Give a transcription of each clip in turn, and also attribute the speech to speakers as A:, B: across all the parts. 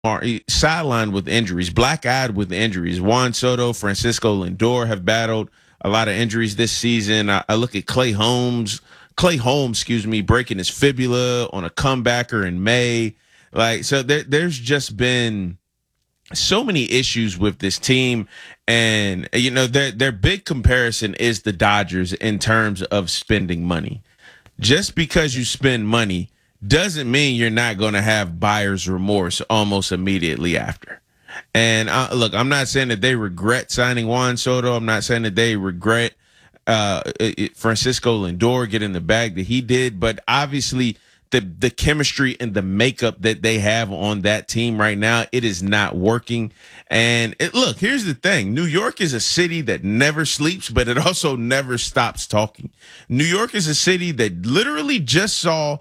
A: sidelined with injuries, black-eyed with injuries. Juan Soto, Francisco Lindor have battled a lot of injuries this season. I look at Clay Holmes, breaking his fibula on a comebacker in May. So there's just been so many issues with this team. And, their big comparison is the Dodgers in terms of spending money. Just because you spend money doesn't mean you're not going to have buyer's remorse almost immediately after. And look, I'm not saying that they regret signing Juan Soto. I'm not saying that they regret Francisco Lindor getting the bag that he did. But obviously, the chemistry and the makeup that they have on that team right now, it is not working. And look, here's the thing. New York is a city that never sleeps, but it also never stops talking. New York is a city that literally just saw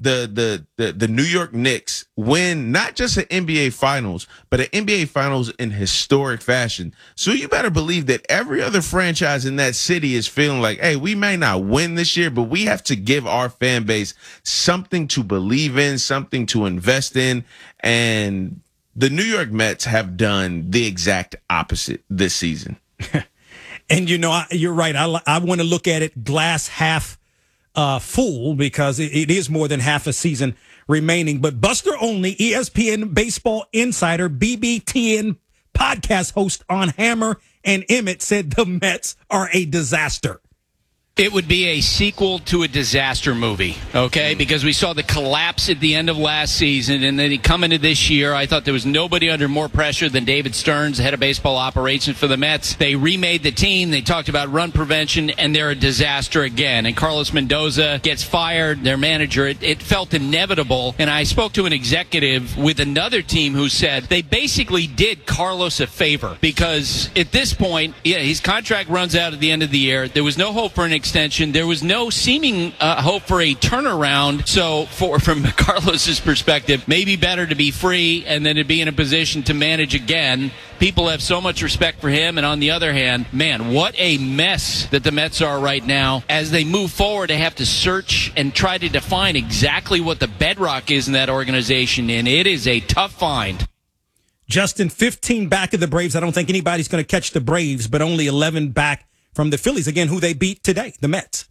A: the New York Knicks win not just an NBA Finals, but an NBA Finals in historic fashion. So you better believe that every other franchise in that city is feeling like, hey, we may not win this year, but we have to give our fan base something to believe in, something to invest in. And the New York Mets have done the exact opposite this season.
B: And, you're right. I want to look at it glass half full, because it is more than half a season remaining. But Buster Olney, ESPN baseball insider, BBTN podcast host on Hammer and Emmett, said the Mets are a disaster.
C: It would be a sequel to a disaster movie, okay? Because we saw the collapse at the end of last season, and then come into this year, I thought there was nobody under more pressure than David Stearns, head of baseball operations for the Mets. They remade the team. They talked about run prevention, and they're a disaster again. And Carlos Mendoza gets fired, their manager. It felt inevitable. And I spoke to an executive with another team who said they basically did Carlos a favor, because at this point, his contract runs out at the end of the year. There was no hope for an extension. There was no seeming hope for a turnaround. So from Carlos's perspective, maybe better to be free and then to be in a position to manage again. People have so much respect for him. And on the other hand, man, what a mess that the Mets are right now. As they move forward, they have to search and try to define exactly what the bedrock is in that organization. And it is a tough find.
B: Justin, 15 back of the Braves. I don't think anybody's going to catch the Braves, but only 11 back from the Phillies, again, who they beat today, the Mets.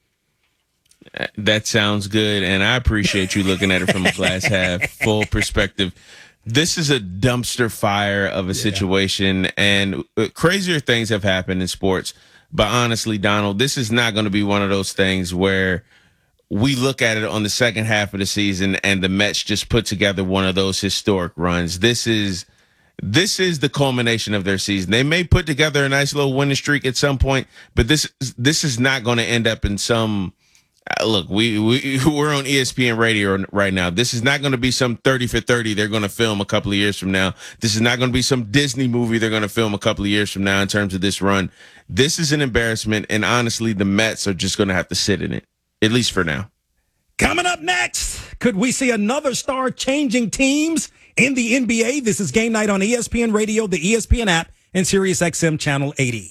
A: That sounds good, and I appreciate you looking at it from a glass half full perspective. This is a dumpster fire of a situation, and crazier things have happened in sports. But honestly, Donald, this is not going to be one of those things where we look at it on the second half of the season and the Mets just put together one of those historic runs. This is the culmination of their season. They may put together a nice little winning streak at some point, but this is not going to end up in some look. We're on ESPN radio right now. This is not going to be some 30 for 30 they're going to film a couple of years from now. This is not going to be some Disney movie they're going to film a couple of years from now in terms of this run. This is an embarrassment, and honestly, the Mets are just going to have to sit in it, at least for now.
B: Coming up next, could we see another star changing teams in the NBA? This is Game Night on ESPN Radio, the ESPN app, and SiriusXM Channel 80.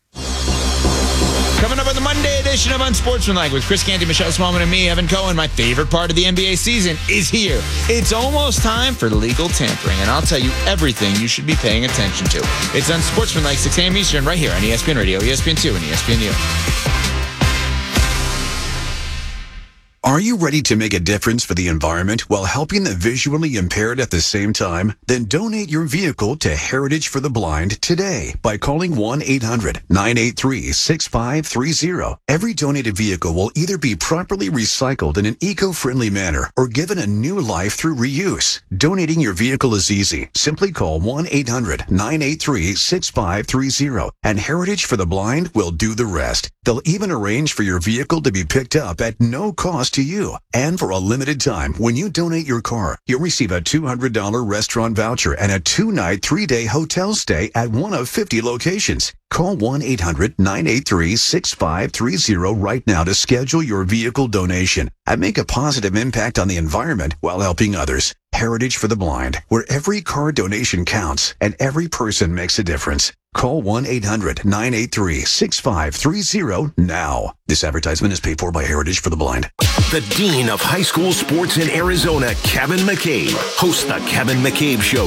D: Coming up on the Monday edition of Unsportsmanlike with Chris Canty, Michelle Smallman, and me, Evan Cohen. My favorite part of the NBA season is here. It's almost time for legal tampering, and I'll tell you everything you should be paying attention to. It's Unsportsmanlike, 6 a.m. Eastern, right here on ESPN Radio, ESPN2, and ESPNU.
E: Are you ready to make a difference for the environment while helping the visually impaired at the same time? Then donate your vehicle to Heritage for the Blind today by calling 1-800-983-6530. Every donated vehicle will either be properly recycled in an eco-friendly manner or given a new life through reuse. Donating your vehicle is easy. Simply call 1-800-983-6530 and Heritage for the Blind will do the rest. They'll even arrange for your vehicle to be picked up at no cost to you. And for a limited time, when you donate your car, you'll receive a $200 restaurant voucher and a 2-night, 3-day hotel stay at one of 50 locations. Call 1-800-983-6530 right now to schedule your vehicle donation and make a positive impact on the environment while helping others. Heritage for the Blind, where every car donation counts and every person makes a difference. Call 1-800-983-6530 now. This advertisement is paid for by Heritage for the Blind.
F: The Dean of High School Sports in Arizona, Kevin McCabe, hosts the Kevin McCabe Show